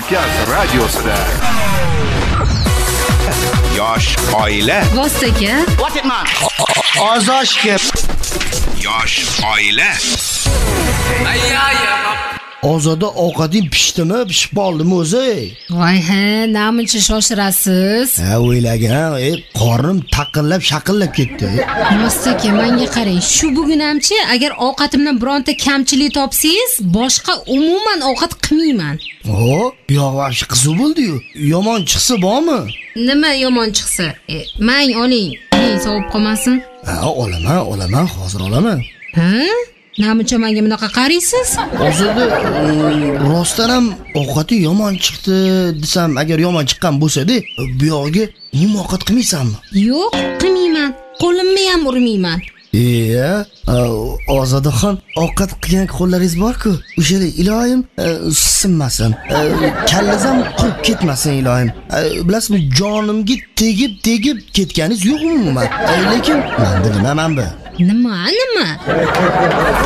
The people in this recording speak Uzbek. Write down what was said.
Kavkaz radiosida. Yosh oila. Vostoka. What it man? Ozoshga. Yosh oila. Ozoda ovqating pishdimi, pishib qoldimi o'zi? Voy ha, namuncha shoshirasiz? Ha, o'ylagan, qornim taqillab, shaqillab ketdi. Vostoka, menga qarang, shu bugun hamchi agar ovqatimdan bironta kamchilik topsangiz, boshqa umuman ovqat qilmayman. O, buyog' vaqti qiziq bo'ldi-yu. Yomon chiqsa bormi? Nima yomon chiqsa? Mang oling, men sovib qolmasin. Ha, olaman, hozir olaman. Ha? Namuncha menga bunaqa qaraysiz? Hozirda rostdan ham ovqati yomon chiqdi desam, agar yomon chiqqan bo'lsa-da, bu yog'iga nima ovqat qilmaysanmi? Yo'q, qilmayman. Qo'limni ham urmayman. Ozodaxon, ovqat qilgan qo'llaringiz bor-ku, o'shada iloyim sinmasin. Kallangiz ham qurib ketmasin iloyim. Bilasizmi, jonimga tegib ketganingiz yo'q umuman. Lekin menda nima? Nima?